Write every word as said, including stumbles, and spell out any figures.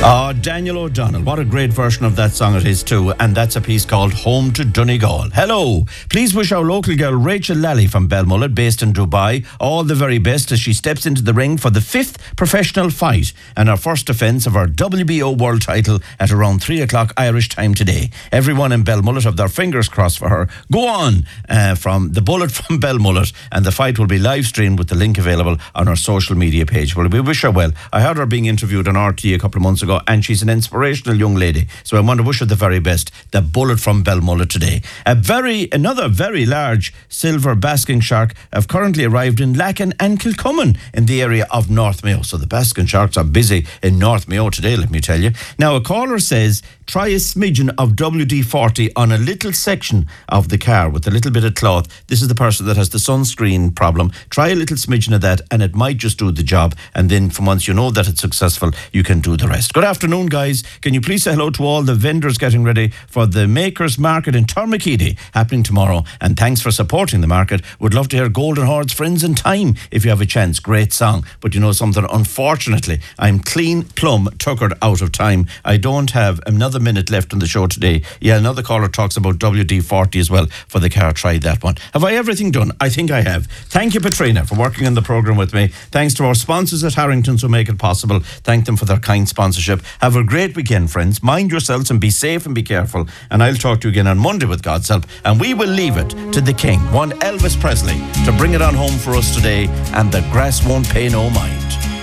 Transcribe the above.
Oh, Daniel O'Donnell. What a great version of that song it is too. And that's a piece called Home to Donegal. Hello. Please wish our local girl Rachel Lally from Belmullet, based in Dubai, all the very best as she steps into the ring for the fifth professional fight and her first defence of her W B O world title at around three o'clock Irish time today. Everyone in Belmullet have their fingers crossed for her. Go on uh, from the Bullet from Belmullet, and the fight will be live streamed with the link available on our social media page. Well, we wish her well. I heard her being interviewed on R T a couple of months ago, and she's an inspirational young lady. So I want to wish her the very best. The Bullet from Belmullet today. A very, another very large silver basking shark have currently arrived in Lacken and Kilcummin in the area of North Mayo. So the basking sharks are busy in North Mayo today, let me tell you. Now, a caller says, try a smidgen of W D forty on a little section of the car with a little bit of cloth. This is the person that has the sunscreen problem. Try a little smidgen of that and it might just do the job. And then from once you know that it's successful, you can do the rest. Good afternoon, guys. Can you please say hello to all the vendors getting ready for the Makers Market in Turmakeedy happening tomorrow? And thanks for supporting the market. Would love to hear Golden Horde's Friends in Time if you have a chance. Great song. But you know something? Unfortunately, I'm clean plumb tuckered out of time. I don't have another minute left on the show today. Yeah, another caller talks about W D forty as well for the car. Try that one. Have I everything done? I think I have. Thank you, Petrina, for working on the programme with me. Thanks to our sponsors at Harrington's who make it possible. Thank them for their kind sponsorship. Have a great weekend, friends. Mind yourselves and be safe and be careful. And I'll talk to you again on Monday with God's help. And we will leave it to the king, one Elvis Presley, to bring it on home for us today. And the grass won't pay no mind.